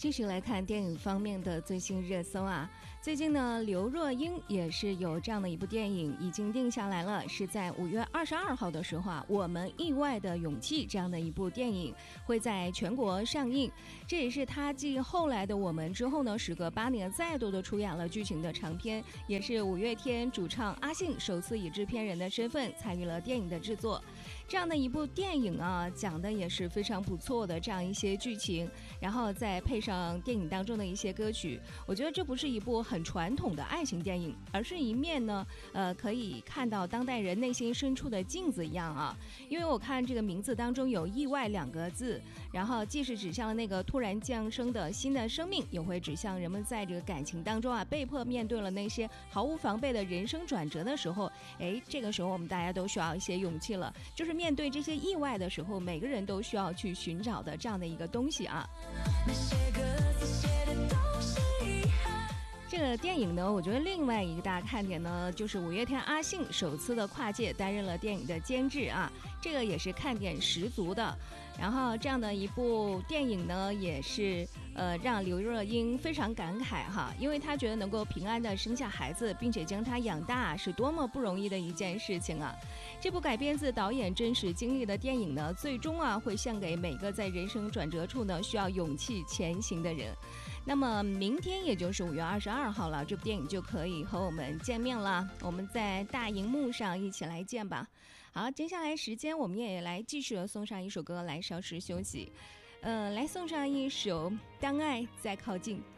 继续来看电影方面的最新热搜啊。最近呢，刘若英也是有这样的一部电影已经定下来了，是在5月22号的时候啊，我们意外的勇气这样的一部电影会在全国上映。这也是她继后来的我们之后呢，时隔8年再度的出演了剧情的长片，也是五月天主唱阿信首次以制片人的身份参与了电影的制作。这样的一部电影啊，讲的也是非常不错的这样一些剧情，然后再配上电影当中的一些歌曲，我觉得这不是一部很传统的爱情电影，而是一面呢可以看到当代人内心深处的镜子一样啊。因为我看这个名字当中有意外2个字，然后既是指向了那个突然降生的新的生命，也会指向人们在这个感情当中啊被迫面对了那些毫无防备的人生转折的时候，这个时候我们大家都需要一些勇气了，就是面对这些意外的时候，每个人都需要去寻找的这样的一个东西啊。这个电影呢，我觉得另外一个大看点呢，就是五月天阿信首次的跨界担任了电影的监制啊，这个也是看点十足的。然后这样的一部电影呢，也是让刘若英非常感慨哈，因为她觉得能够平安的生下孩子，并且将他养大，是多么不容易的一件事情啊。这部改编自导演真实经历的电影呢，最终啊会献给每个在人生转折处呢需要勇气前行的人。那么明天也就是5月22号了，这部电影就可以和我们见面了，我们在大荧幕上一起来见吧。好，接下来时间我们也来继续送上一首歌来稍事休息，来送上一首《当爱再靠近》。